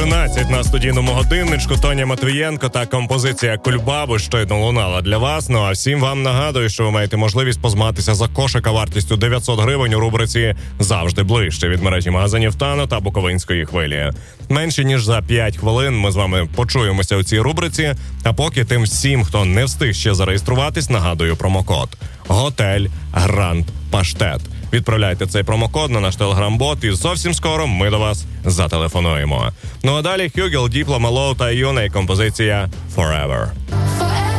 11 на студійному годинничку. Тоня Матвієнко та композиція «Кульбабу» щойно лунала для вас. Ну а всім вам нагадую, що ви маєте можливість позмагатися за кошика вартістю 900 гривень у рубриці «Завжди ближче» від мережі магазинів «Тано» та Буковинської хвилі. Менше ніж за 5 хвилин ми з вами почуємося у цій рубриці. А поки тим всім, хто не встиг ще зареєструватись, нагадую промокод «Готель Гранд Паштет». Відправляйте цей промокод на наш телеграм-бот, і зовсім скоро ми до вас зателефонуємо. Ну а далі Хюгел, Діпло, Мелоу та Юна і композиція «Forever».